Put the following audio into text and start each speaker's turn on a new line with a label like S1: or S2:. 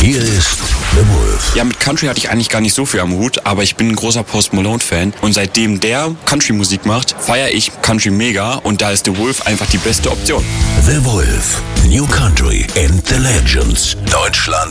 S1: Hier ist The Wolf.
S2: Ja, mit Country hatte ich eigentlich gar nicht so viel am Hut, aber ich bin ein großer Post Malone-Fan. Und seitdem der Country-Musik macht, feiere ich Country mega und da ist The Wolf einfach die beste Option.
S1: The Wolf. New Country and the Legends. Deutschland